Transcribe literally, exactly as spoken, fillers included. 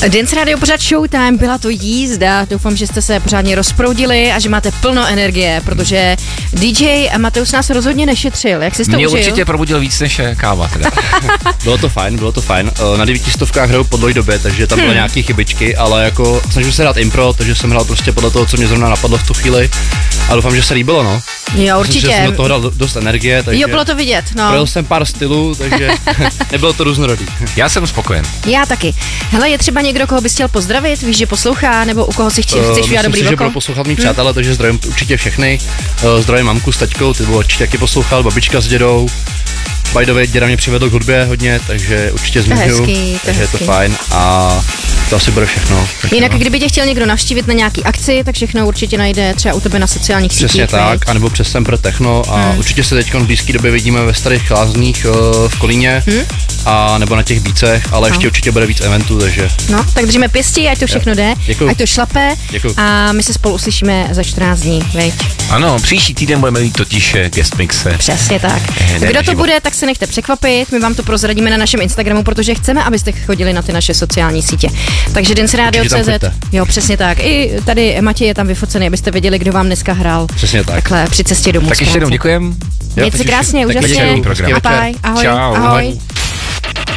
Dance Radio pořád Showtime, byla to jízda, doufám, že jste se pořádně rozproudili a že máte plno energie, protože D J Mateus nás rozhodně nešetřil, jak jsi to Mě užil? určitě probudil víc než káva teda. Bylo to fajn, bylo to fajn, na devítistovkách hraju po dvojdobě, takže tam byly hmm. nějaký chybičky, ale jako snažil se hrát impro, takže jsem hrál prostě podle toho, co mě zrovna napadlo v tu chvíli a doufám, že se líbilo, no. Jo, určitě. Myslím, že jsem do toho dal dost energie, takže... Jo, bylo to vidět, no. Projel jsem pár stylů, takže nebylo to různorodý. Já jsem spokojen. Já taky. Hele, je třeba někdo, koho bys chtěl pozdravit, víš, že poslouchá, nebo u koho si chci, chceš udělat dobrý Myslím si, že oko? budou poslouchat mý přátelé, hmm. takže zdravím určitě všechny. Zdravím mamku s taťkou, ty bylo určitě taky poslouchal, babička s dědou. By the way, děda mě přivedl k hudbě hodně, takže určitě zmiňuju, takže je to fajn a to asi bude všechno. Jinak, kdyby tě chtěl někdo navštívit na nějaký akci, tak všechno určitě najde třeba u tebe na sociálních Přesně sítích. Přesně tak, anebo přes Semper Techno a hmm. určitě se teď v blízké době vidíme ve Starých Lázních uh, v Kolíně hmm. a nebo na těch bícech, ale no. ještě určitě bude víc eventů, takže. No, tak držíme pěstí, ať to všechno jde, Děkuju. ať to šlape. Děkuju. A my se spolu uslyšíme za čtrnáct dní, veď? Ano, příští týden budeme mít totiž guest mixe. Přesně tak. Kdo to živo. bude, tak se nechte překvapit, my vám to prozradíme na našem Instagramu, protože chceme, abyste chodili na ty naše sociální sítě. Takže Dance Radio tečka cé zet. Jo, přesně tak. I tady Matěj je tam vyfocený, abyste věděli, kdo vám dneska hrál. Přesně tak. Takhle při cestě domů. Tak ještě jednou děkujem. Mějte se krásně, úžasně. Ahoj, ahoj. Čau. Ahoj.